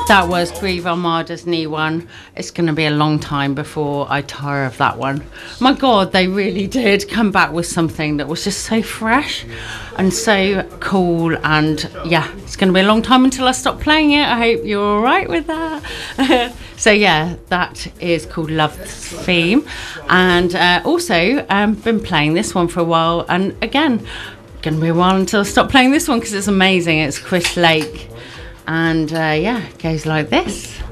That was Grieve Armada's new one. It's going to be a long time before I tire of that one. My God, they really did come back with something that was just so fresh and so cool. And yeah, it's going to be a long time until I stop playing it. I hope you're all right with that. So yeah, that is called Love's Theme. And also been playing this one for a while. And again, going to be a while until I stop playing this one because it's amazing. It's Chris Lake. And yeah, it goes like this.